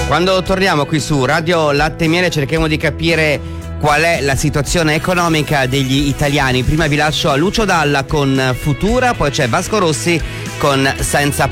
Quando torniamo qui su Radio Latte e Miele cerchiamo di capire qual è la situazione economica degli italiani. Prima vi lascio a Lucio Dalla con Futura, poi c'è Vasco Rossi con Senza